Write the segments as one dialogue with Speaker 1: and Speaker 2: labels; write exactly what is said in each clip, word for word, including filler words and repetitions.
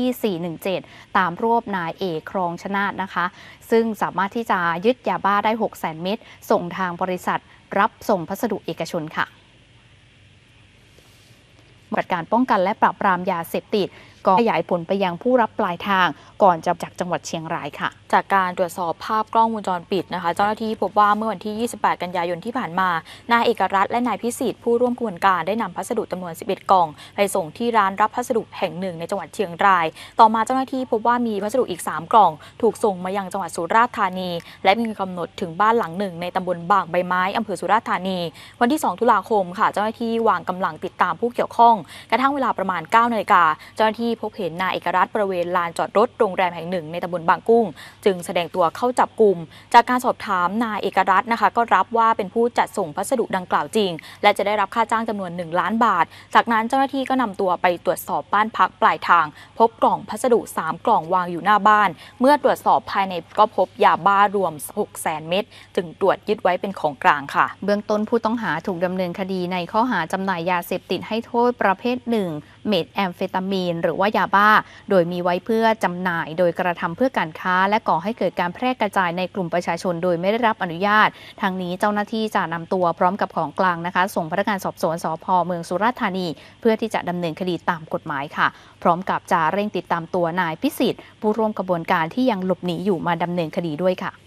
Speaker 1: สี่หนึ่งเจ็ดตามรวบนายเอกครองชนาทนะคะซึ่งสามารถที่จะยึดยาบ้าได้ หกแสน เม็ดส่งทางบริษัทรับส่งพัสดุเอกชนค่ะปฏิบัติการป้องกันและปราบปรามยาเสพติดก็ขยายผลไปยังผู้รับปลายทางก่อนจะจากจังหวัดเชียงรายค่ะ
Speaker 2: จากการตรวจสอบภาพกล้องวงจรปิดนะคะเจ้าหน้าที่พบว่าเมื่อวันที่ยี่สิบแปดกันยายนที่ผ่านมานายเอกรัตน์และนายพิสิทธิ์ผู้ร่วมกระบวนการได้นำพัสดุจำนวนสิบเอ็ดกล่องไปส่งที่ร้านรับพัสดุแห่งหนึ่งในจังหวัดเชียงรายต่อมาเจ้าหน้าที่พบว่ามีพัสดุอีกสามกล่องถูกส่งมายังจังหวัดสุราษฎร์ธานีและมีกำหนดถึงบ้านหลังหนึ่งในตำบลบางใบไม้อำเภอสุราษฎร์ธานีวันที่สองตุลาคมค่ะเจ้าหน้าที่วางกำลังติดตามผู้เกี่ยวข้องกระทั่งเวลาประมาณเก้านาฬิกาเจ้าหน้าที่พบเห็นนายเอกรัตน์บริเวณลานจอดรถโรงแรมแห่งหนึ่งในตำบลบางกุ้งจึงแสดงตัวเข้าจับกุมจากการสอบถามนายเอกรัตน์นะคะก็รับว่าเป็นผู้จัดส่งพัสดุดังกล่าวจริงและจะได้รับค่าจ้างจำนวนหนึ่งล้านบาทจากนั้นเจ้าหน้าที่ก็นำตัวไปตรวจสอบบ้านพักปลายทางพบกล่องพัสดุสามกล่องวางอยู่หน้าบ้านเมื่อตรวจสอบภายในก็พบยาบ้ารวม หกแสน เม็ดจึงตรวจยึดไว้เป็นของกลางค่ะ
Speaker 1: เบื้องต้นผู้ต้องหาถูกดำเนินคดีในข้อหาจำหน่ายยาเสพติดให้โทษประเภทหนึ่งเมทแอมเฟตามีนหรือว่ายาบ้าโดยมีไว้เพื่อจำหน่ายโดยกระทำเพื่อการค้าและก่อให้เกิดการแพร่กระจายในกลุ่มประชาชนโดยไม่ได้รับอนุญาตทางนี้เจ้าหน้าที่จะนำตัวพร้อมกับของกลางนะคะส่งพนักงานสอบสวนสภ.เมืองสุราษฎร์ธานีเพื่อที่จะดำเนินคดีตามกฎหมายค่ะพร้อมกับจะเร่งติดตามตัวนายพิสิทธิ์ผู้ร่วมกระบวนการที่ยังหลบหนีอยู่มาดำเนินคดีด้วยค่ะ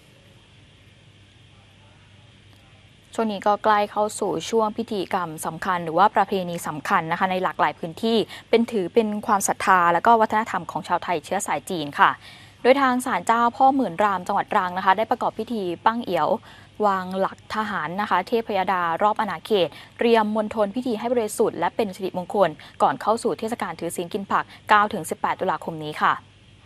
Speaker 2: ช่วงนี้ก็ใกล้เข้าสู่ช่วงพิธีกรรมสำคัญหรือว่าประเพณีสำคัญนะคะในหลากหลายพื้นที่เป็นถือเป็นความศรัทธาและก็วัฒนธรรมของชาวไทยเชื้อสายจีนค่ะโดยทางศาลเจ้าพ่อหมื่นรามจังหวัดตรังนะคะได้ประกอบพิธีปั้งเอี่ยววางหลักทหารนะคะเทพยดารอบอาณาเขตเตรียมมณฑลพิธีให้บริสุทธิ์และเป็นสิริมงคลก่อนเข้าสู่เทศกาลถือศีลกินผัก เก้าถึงสิบแปด ตุลาคมนี้ค่ะ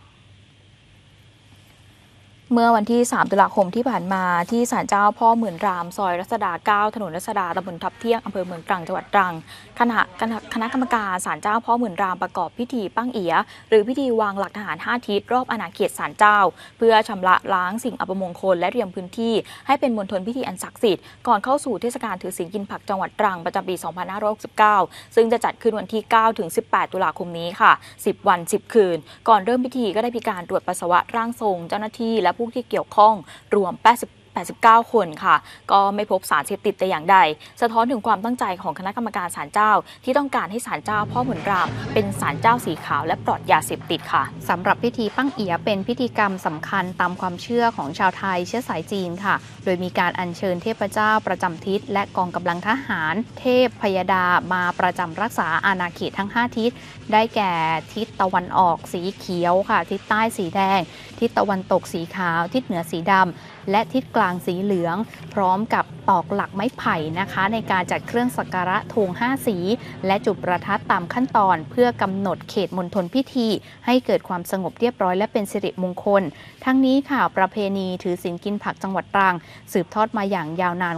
Speaker 2: เมื่อวันที่สามตุลาคมที่ผ่านมาที่ศาลเจ้าพ่อหมื่นรามซอยรัชดาเก้าถนนรัชดาตำบลทับเที่ยงอำเภอเมืองตรังจังหวัดตรังคณะคณะกรรมการศาลเจ้าพ่อหมื่นรามประกอบพิธีปั้งเอียหรือพิธีวางหลักทหารห้าทิศรอบอาณาเขตศาลเจ้าเพื่อชำระล้างสิ่งอัปมงคลและเตรียมพื้นที่ให้เป็นมณฑลพิธีอันศักดิ์สิทธิ์ก่อนเข้าสู่เทศกาลถือศีลกินผักจังหวัดตรังประจำปีสองพันห้าร้อยหกสิบเก้าซึ่งจะจัดขึ้นวันที่เก้าถึงสิบแปดตุลาคมนี้ค่ะสิบวันสิบคืนก่อนเริ่มพิธีก็ได้มีการตรวจปัสสาวะร่างทรงเจ้าหน้าที่และผู้ที่เกี่ยวข้องรวมแปดสิบ แปดสิบเก้า คนค่ะก็ไม่พบสารเสพติดแต่อย่างใดสะท้อนถึงความตั้งใจของคณะกรรมการศาลเจ้าที่ต้องการให้ศาลเจ้าพ่อหมื่นรามเป็นศาลเจ้าสีขาวและปลอดยาเสพติดค่ะ
Speaker 1: สำหรับพิธีปั้งเอียเป็นพิธีกรรมสำคัญตามความเชื่อของชาวไทยเชื้อสายจีนค่ะโดยมีการอัญเชิญเทพเจ้าประจำทิศและกองกำลังทหารเทพพยดามาประจำรักษาอาณาเขตทั้งห้าทิศได้แก่ทิศตะวันออกสีเขียวค่ะทิศใต้สีแดงทิศตะวันตกสีขาวทิศเหนือสีดำและทิศกลางสีเหลืองพร้อมกับตอกหลักไม้ไผ่นะคะในการจัดเครื่องสักการะธงห้าสีและจุดประทัดตามขั้นตอนเพื่อกำหนดเขตมณฑลพิธีให้เกิดความสงบเรียบร้อยและเป็นสิริมงคลทั้งนี้ค่ะประเพณีถือศีลกินผักจังหวัดตรังสืบทอดมาอย่างยาวนาน